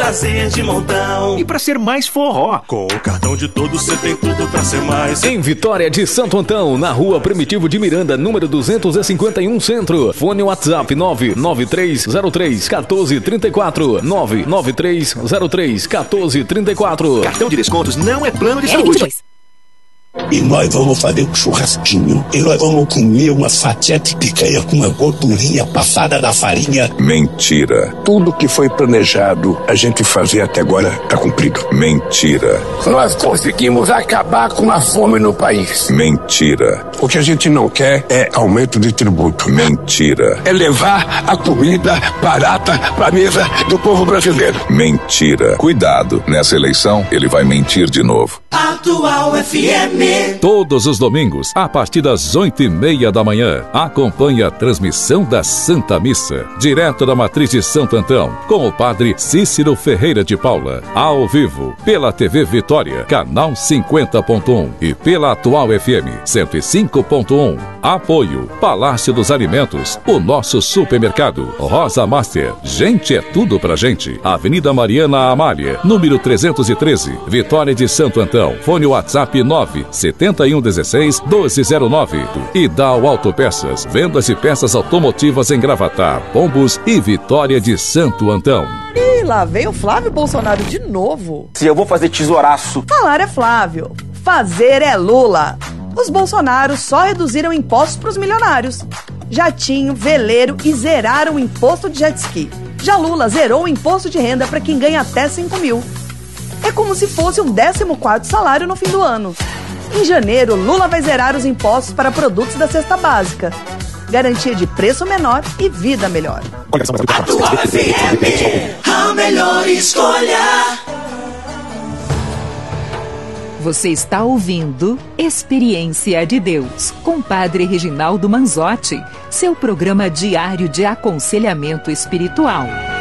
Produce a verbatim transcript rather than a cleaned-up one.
lazer de montão. E pra ser mais forró, com o cartão de todos você tem tudo pra ser mais. Em Vitória de Santo Antão, na rua Primitivo de Miranda, número duzentos e cinquenta e um Centro. Fone WhatsApp nove nove três zero três um quatro três quatro. nove nove três zero três um quatro três quatro. Cartão de descontos não é plano de saúde. E nós vamos fazer um churrasquinho. E nós vamos comer uma fatia de picanha com uma gordurinha passada da farinha. Mentira. Tudo que foi planejado a gente fazer até agora tá cumprido. Mentira. Nós conseguimos acabar com a fome no país. Mentira. O que a gente não quer é aumento de tributo. Mentira. É levar a comida barata pra mesa do povo brasileiro. Mentira. Cuidado, nessa eleição ele vai mentir de novo. Atual F M. Todos os domingos, a partir das oito e meia da manhã, acompanhe a transmissão da Santa Missa, direto da Matriz de Santo Antão, com o padre Cícero Ferreira de Paula, ao vivo, pela T V Vitória, canal cinquenta ponto um e pela Atual F M cento e cinco ponto um. Apoio Palácio dos Alimentos, o nosso supermercado, Rosa Master, gente é tudo pra gente. Avenida Mariana Amália, número trezentos e treze, Vitória de Santo Antão. Fone WhatsApp nove setenta e um dezesseis doze zero nove. E Dal Autopeças, vendas e peças automotivas em Gravatá, Pombos e Vitória de Santo Antão. Ih, lá veio o Flávio Bolsonaro de novo. Se eu vou fazer tesouraço. Falar é Flávio, fazer é Lula. Os Bolsonaros só reduziram impostos para os milionários. Jatinho, veleiro e zeraram o imposto de jet ski. Já Lula zerou o imposto de renda para quem ganha até cinco mil. É como se fosse um décimo quarto salário no fim do ano. Em janeiro, Lula vai zerar os impostos para produtos da cesta básica. Garantia de preço menor e vida melhor. Atual F M, a melhor escolha. Você está ouvindo Experiência de Deus, com Padre Reginaldo Manzotti, seu programa diário de aconselhamento espiritual.